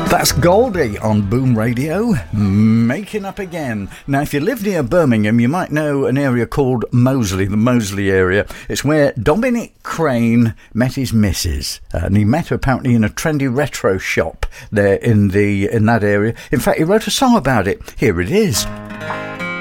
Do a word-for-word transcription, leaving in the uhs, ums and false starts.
That's Goldie on Boom Radio, making up again. Now, if you live near Birmingham, you might know an area called Moseley, the Moseley area. It's where Dominic Crane met his missus, uh, and he met her apparently in a trendy retro shop there in the in that area. In fact, he wrote a song about it. Here it is.